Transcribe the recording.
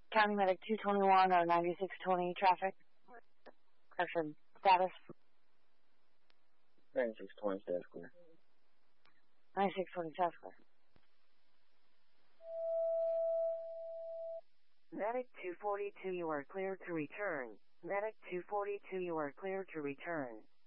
County Medic 221 or 9620 traffic. Correction, status. 9620 status clear. 9620 status clear. Medic 242, you are cleared to return. Medic 242, you are cleared to return.